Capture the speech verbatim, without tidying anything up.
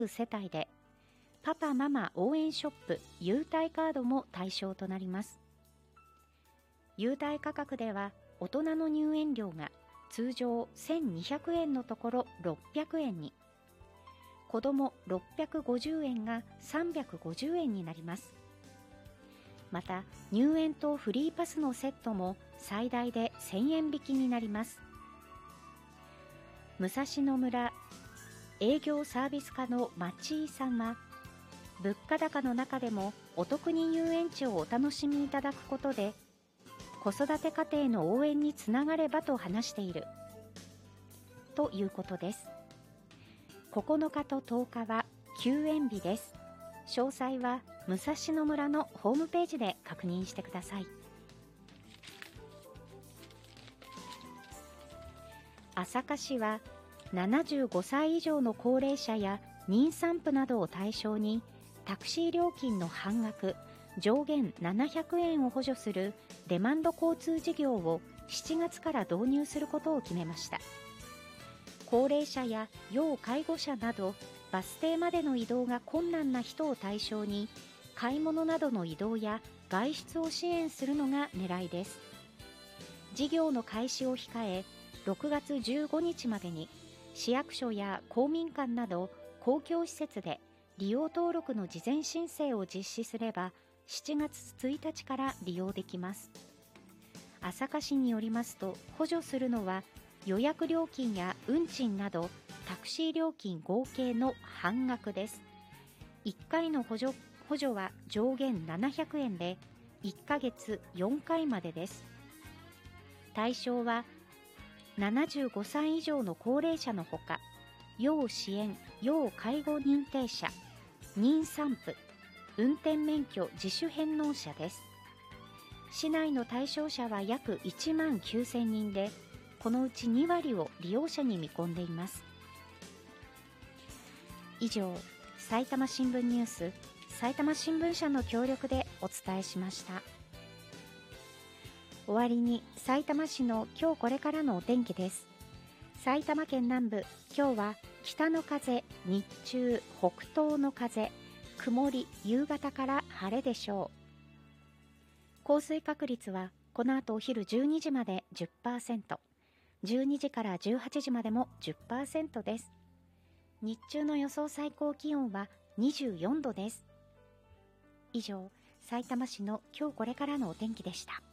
世帯で、パパママ応援ショップ優待カードも対象となります。優待価格では、大人の入園料が通常せんにひゃくえんのところろっぴゃくえんに、子どもろっぴゃくごじゅうえんがさんびゃくごじゅうえんになります。また、入園とフリーパスのセットも最大でせんえん引きになります。武蔵野村営業サービス課の町井さんは、物価高の中でもお得に遊園地をお楽しみいただくことで、子育て家庭の応援につながればと話しているということです。ここのかととおかは休園日です。詳細は武蔵野村のホームページで確認してください。朝霞市はななじゅうごさい以上の高齢者や妊産婦などを対象に、タクシー料金の半額、上限ななひゃくえんを補助するデマンド交通事業をしちがつから導入することを決めました。高齢者や要介護者などバス停までの移動が困難な人を対象に、買い物などの移動や外出を支援するのが狙いです。事業の開始を控え、ろくがつじゅうごにちまでに市役所や公民館など公共施設で利用登録の事前申請を実施すれば、しちがつついたちから利用できます。朝霞市によりますと、補助するのは予約料金や運賃などタクシー料金合計の半額です。いっかいの補助、補助は上限ななひゃくえんで、いっかげつよんかいまでです。対象はななじゅうごさい以上の高齢者のほか、要支援・要介護認定者、妊産婦、運転免許自主返納者です。市内の対象者は約いちまんきゅうせんにんで、このうちにわりを利用者に見込んでいます。以上、埼玉新聞ニュース、埼玉新聞社の協力でお伝えしました。終わりにさいたま市の今日これからのお天気です。埼玉県南部、今日は北の風、日中北東の風、曇り、夕方から晴れでしょう。降水確率はこの後お昼じゅうにじまで じゅっパーセント、じゅうにじからじゅうはちじまでも じゅっパーセント です。日中の予想最高気温はにじゅうよんどです。以上、さいたま市の今日これからのお天気でした。